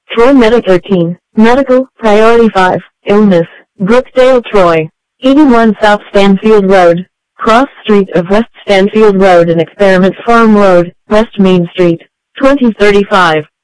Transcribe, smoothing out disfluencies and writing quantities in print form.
Troy Meta 13, Medical, Priority 5, Illness, Brookdale Troy, 81 South Stanfield Road, Cross Street of West Stanfield Road and Experiment Farm Road, West Main Street, 2035.